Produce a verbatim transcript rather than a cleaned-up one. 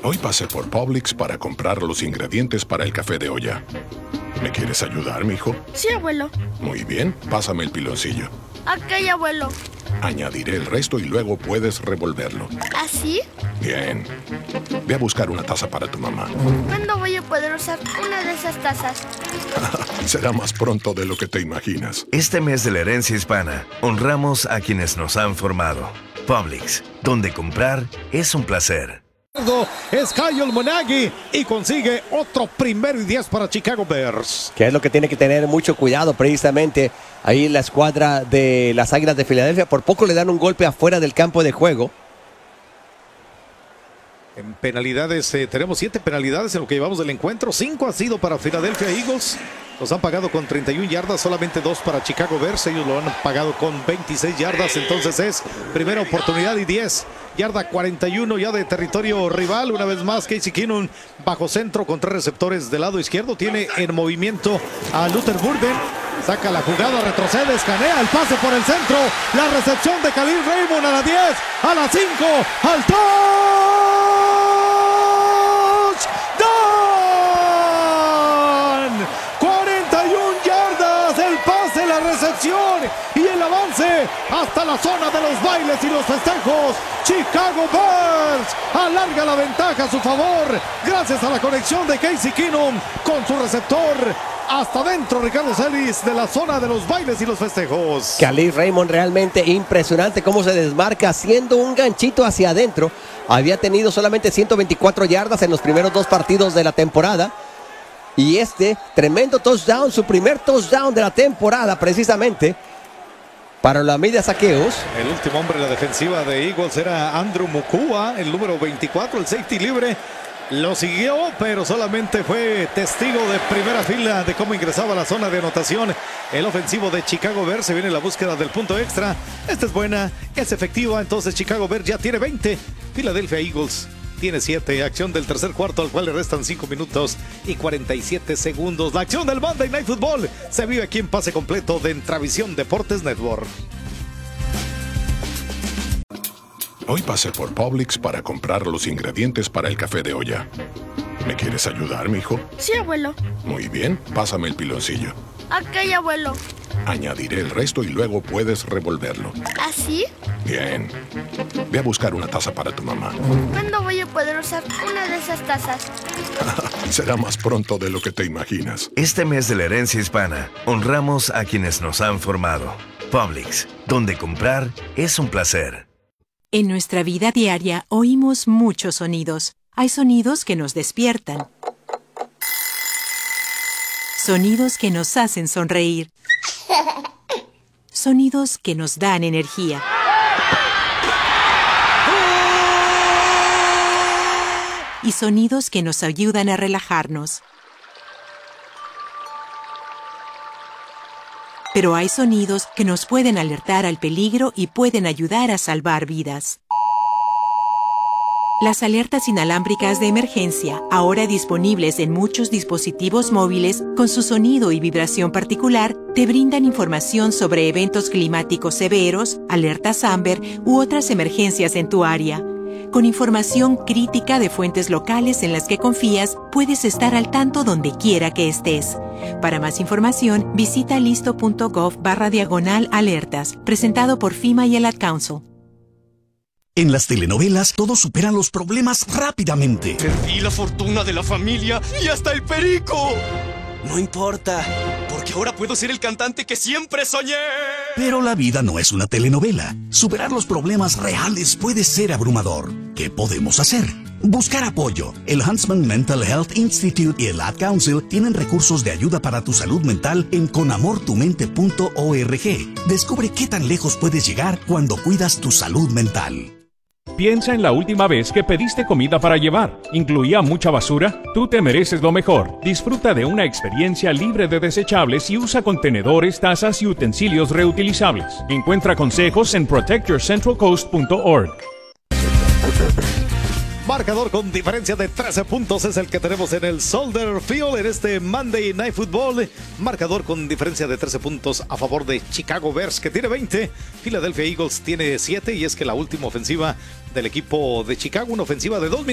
Hoy pasé por Publix para comprar los ingredientes para el café de olla. ¿Me quieres ayudar, mijo? Sí, abuelo. Muy bien, pásame el piloncillo. Ok, abuelo. Añadiré el resto y luego puedes revolverlo. ¿Así? Bien. Ve a buscar una taza para tu mamá. ¿Cuándo voy a poder usar una de esas tazas? Será más pronto de lo que te imaginas. Este mes de la herencia hispana, honramos a quienes nos han formado. Publix, donde comprar es un placer. Es Kyle Monaghy y consigue otro primero y diez para Chicago Bears. Que es lo que tiene que tener mucho cuidado precisamente ahí la escuadra de las Águilas de Filadelfia. Por poco le dan un golpe afuera del campo de juego. En penalidades, eh, tenemos siete penalidades en lo que llevamos del encuentro. Cinco ha sido para Philadelphia Eagles. Los han pagado con treinta y una yardas, solamente dos para Chicago Bears. Ellos lo han pagado con veintiséis yardas. Entonces es primera oportunidad y diez. Yarda cuarenta y uno ya de territorio rival. Una vez más, Casey Keenum bajo centro con tres receptores del lado izquierdo. Tiene en movimiento a Luther Burden. Saca la jugada, retrocede, escanea el pase por el centro. La recepción de Khalil Raymond a la diez, a la cinco, al touchdown. cuarenta y una yardas, el pase, la recepción y el avance hasta la zona de los bailes y los festejos. Chicago Bears alarga la ventaja a su favor gracias a la conexión de Casey Keenum con su receptor. Hasta adentro Ricardo Celis de la zona de los bailes y los festejos. Khalil Raymond realmente impresionante cómo se desmarca haciendo un ganchito hacia adentro. Había tenido solamente ciento veinticuatro yardas en los primeros dos partidos de la temporada. Y este tremendo touchdown, su primer touchdown de la temporada precisamente para la media saqueos. El último hombre de la defensiva de Eagles era Andrew Mukua, el número veinticuatro, el safety libre. Lo siguió, pero solamente fue testigo de primera fila de cómo ingresaba a la zona de anotación el ofensivo de Chicago Bears. Se viene la búsqueda del punto extra. Esta es buena, es efectiva. Entonces Chicago Bears ya tiene veinte. Philadelphia Eagles tiene siete. Acción del tercer cuarto al cual le restan cinco minutos y cuarenta y siete segundos. La acción del Monday Night Football se vive aquí en pase completo de Entravisión Deportes Network. Hoy pasé por Publix para comprar los ingredientes para el café de olla. ¿Me quieres ayudar, mijo? Sí, abuelo. Muy bien, pásame el piloncillo. Ok, abuelo. Añadiré el resto y luego puedes revolverlo. ¿Así? Bien. Ve a buscar una taza para tu mamá. ¿Cuándo voy a poder usar una de esas tazas? Será más pronto de lo que te imaginas. Este mes de la herencia hispana, honramos a quienes nos han formado. Publix, donde comprar es un placer. En nuestra vida diaria oímos muchos sonidos. Hay sonidos que nos despiertan. Sonidos que nos hacen sonreír. Sonidos que nos dan energía. Y sonidos que nos ayudan a relajarnos. Pero hay sonidos que nos pueden alertar al peligro y pueden ayudar a salvar vidas. Las alertas inalámbricas de emergencia, ahora disponibles en muchos dispositivos móviles con su sonido y vibración particular, te brindan información sobre eventos climáticos severos, alertas Amber u otras emergencias en tu área. Con información crítica de fuentes locales en las que confías, puedes estar al tanto donde quiera que estés. Para más información, visita listo.gov barra diagonal alertas, presentado por FEMA y el Ad Council. En las telenovelas, todos superan los problemas rápidamente. Perdí la fortuna de la familia y hasta el perico. No importa, porque ahora puedo ser el cantante que siempre soñé. Pero la vida no es una telenovela. Superar los problemas reales puede ser abrumador. ¿Qué podemos hacer? Buscar apoyo. El Huntsman Mental Health Institute y el Ad Council tienen recursos de ayuda para tu salud mental en con amor tu mente punto org. Descubre qué tan lejos puedes llegar cuando cuidas tu salud mental. Piensa en la última vez que pediste comida para llevar. ¿Incluía mucha basura? Tú te mereces lo mejor. Disfruta de una experiencia libre de desechables y usa contenedores, tazas y utensilios reutilizables. Encuentra consejos en protect your central coast punto org. Marcador con diferencia de trece puntos es el que tenemos en el Soldier Field en este Monday Night Football. Marcador con diferencia de trece puntos a favor de Chicago Bears, que tiene veinte. Philadelphia Eagles tiene siete, y es que la última ofensiva del equipo de Chicago, una ofensiva de dos minutos.